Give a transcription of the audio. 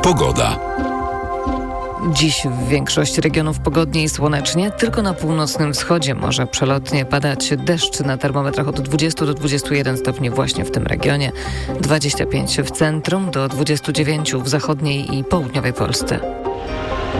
Pogoda. Dziś w większości regionów pogodnie i słonecznie, tylko na północnym wschodzie może przelotnie padać deszcz, na termometrach od 20 do 21 stopni właśnie w tym regionie, 25 w centrum do 29 w zachodniej i południowej Polsce.